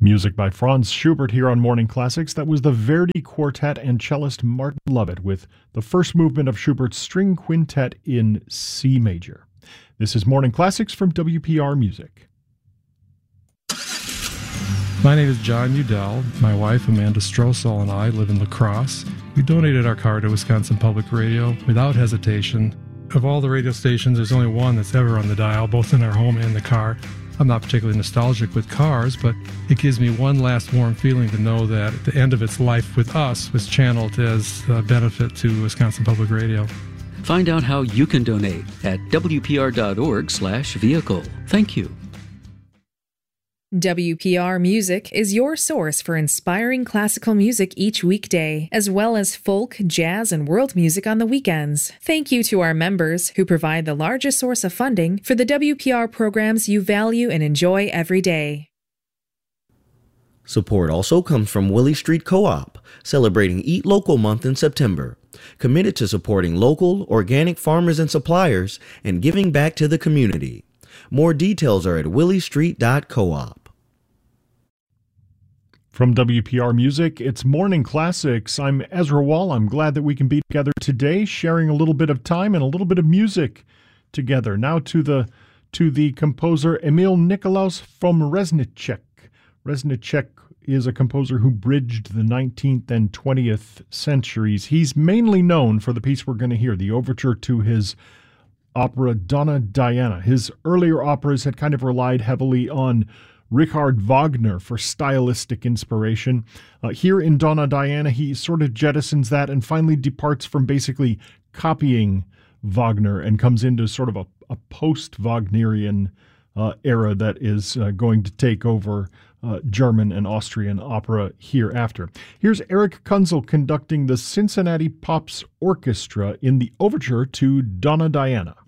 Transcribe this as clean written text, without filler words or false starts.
Music by Franz Schubert here on Morning Classics. That was the Verdi Quartet and cellist Martin Lovett with the first movement of Schubert's String Quintet in C major. This is Morning Classics from WPR Music. My name is John Udell. My wife, Amanda Strosel, and I live in La Crosse. We donated our car to Wisconsin Public Radio without hesitation. Of all the radio stations, there's only one that's ever on the dial, both in our home and the car. I'm not particularly nostalgic with cars, but it gives me one last warm feeling to know that at the end of its life with us was channeled as a benefit to Wisconsin Public Radio. Find out how you can donate at wpr.org/vehicle. Thank you. WPR Music is your source for inspiring classical music each weekday, as well as folk, jazz, and world music on the weekends. Thank you to our members who provide the largest source of funding for the WPR programs you value and enjoy every day. Support also comes from Willie Street Co-op, celebrating Eat Local Month in September. Committed to supporting local, organic farmers and suppliers and giving back to the community. More details are at williestreet.coop. From WPR Music, it's Morning Classics. I'm Ezra Wall. I'm glad that we can be together today, sharing a little bit of time and a little bit of music together. Now to the composer Emil Nikolaus from Reznicek. Reznicek is a composer who bridged the 19th and 20th centuries. He's mainly known for the piece we're going to hear, the overture to his opera Donna Diana. His earlier operas had kind of relied heavily on Richard Wagner for stylistic inspiration. Here in Donna Diana, he sort of jettisons that and finally departs from basically copying Wagner and comes into sort of a post-Wagnerian era that is going to take over German and Austrian opera hereafter. Here's Eric Kunzel conducting the Cincinnati Pops Orchestra in the overture to Donna Diana.